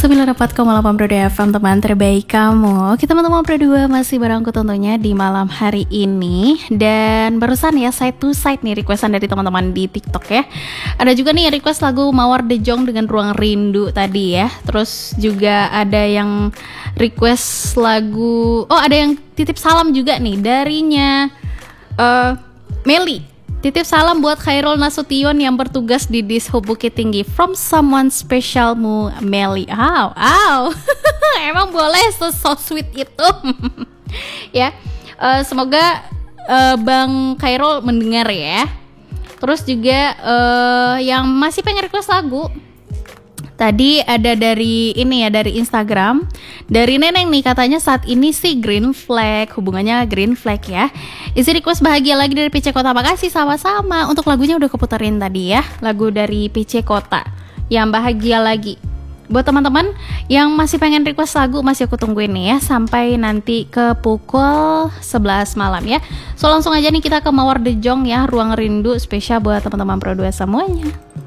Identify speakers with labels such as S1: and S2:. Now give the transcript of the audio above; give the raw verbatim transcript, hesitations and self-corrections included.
S1: sembilan puluh empat koma delapan Pro dua F M, teman terbaik kamu. Oke teman-teman Pro dua masih barengku tentunya di malam hari ini. Dan barusan ya side to side nih requestan dari teman-teman di TikTok ya. Ada juga nih request lagu Mawar De Jong dengan Ruang Rindu tadi ya. Terus juga ada yang request lagu, oh ada yang titip salam juga nih darinya uh, Meli. Titip salam buat Khairul Nasution yang bertugas di Dishub Bukit Tinggi. From someone specialmu, Meli. Aw, aw. Emang boleh so, so sweet itu. Ya, uh, semoga uh, Bang Khairul mendengar ya. Terus juga uh, yang masih pengen request lagu, tadi ada dari ini ya, dari Instagram, dari Neneng nih, katanya saat ini sih green flag, hubungannya green flag ya. Isi request Bahagia Lagi dari P C Kota. Makasih, sama-sama. Untuk lagunya udah keputerin tadi ya, lagu dari P C Kota yang Bahagia Lagi. Buat teman-teman yang masih pengen request lagu, masih aku tungguin nih ya sampai nanti ke pukul sebelas malam ya. So langsung aja nih kita ke Mawar De Jong ya, Ruang Rindu, spesial buat teman-teman Pro dua semuanya.